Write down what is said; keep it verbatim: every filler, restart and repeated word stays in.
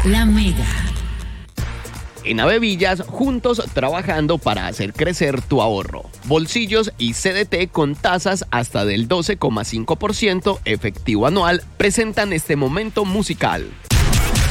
La Mega. En Avevillas, juntos trabajando para hacer crecer tu ahorro. Bolsillos y C D T con tasas hasta del doce coma cinco por ciento efectivo anual presentan este momento musical.